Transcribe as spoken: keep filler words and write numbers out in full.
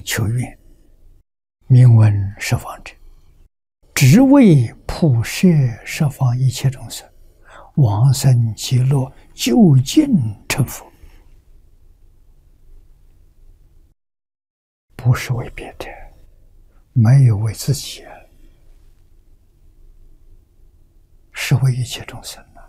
求愿，名闻十方者，只为普摄十方一切众生，往生极乐，究竟成佛。不是为别的，没有为自己，是为一切众生。